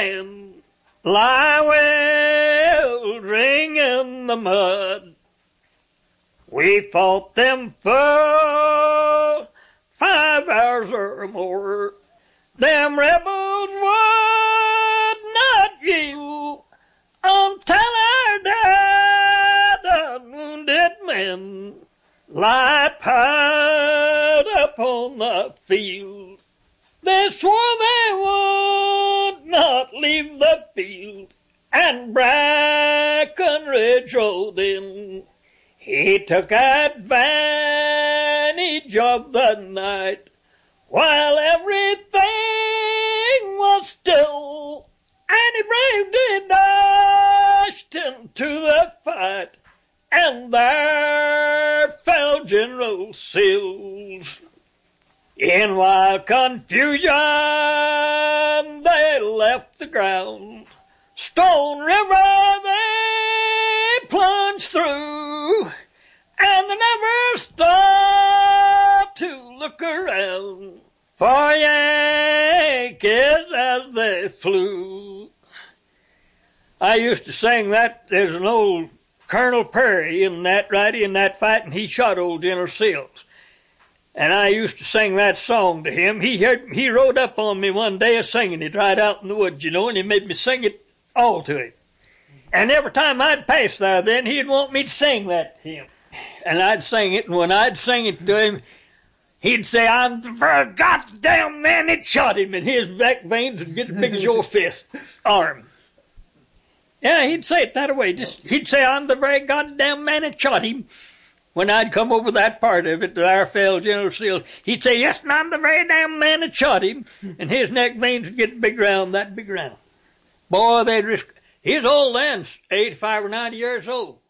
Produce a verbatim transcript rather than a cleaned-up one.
men lie weltering in the mud. We fought them for five hours or more. Them rebels would not yield until our dead and wounded men lie piled up on the field. They swore they would not leave the field, and Breckinridge rode in. He took advantage of the night while everything was still, and he bravely dashed into the fight, and there fell General Sills. In wild confusion they left the ground. Stone River they plunged through, and they never stopped to look around for Yankees as they flew. I used to sing that. There's an old Colonel Perry in that right in that fight, and he shot old General Sills. And I used to sing that song to him. He heard, he rode up on me one day a singing it right out in the woods, you know, and he made me sing it all to him. And every time I'd pass there then, he'd want me to sing that to him. And I'd sing it, and when I'd sing it to him, he'd say, I'm the very goddamn man that shot him, and his back veins would get as big as your fist arm. Yeah, he'd say it that way. Just he'd say, I'm the very goddamn man that shot him. When I'd come over that part of it, there fell General Sills, he'd say, yes, and I'm the very damn man that shot him, and his neck veins would get big round, that big round. Boy, they'd risk, he's old then, eighty-five or ninety years old.